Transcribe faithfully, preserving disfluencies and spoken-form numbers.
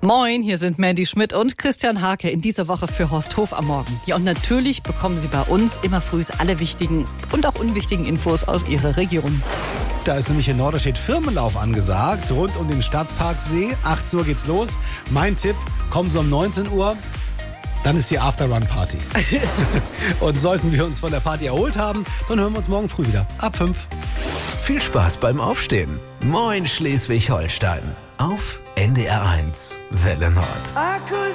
Moin, hier sind Mandy Schmidt und Christian Hake in dieser Woche für Horst Hof am Morgen. Ja, und natürlich bekommen Sie bei uns immer früh alle wichtigen und auch unwichtigen Infos aus Ihrer Region. Da ist nämlich in Norderstedt Firmenlauf angesagt, rund um den Stadtparksee. achtzehn Uhr geht's los. Mein Tipp, kommen Sie um neunzehn Uhr, dann ist die After-Run-Party. Und sollten wir uns von der Party erholt haben, dann hören wir uns morgen früh wieder. Ab fünf. Viel Spaß beim Aufstehen. Moin Schleswig-Holstein. Auf N D R eins Welle Nord.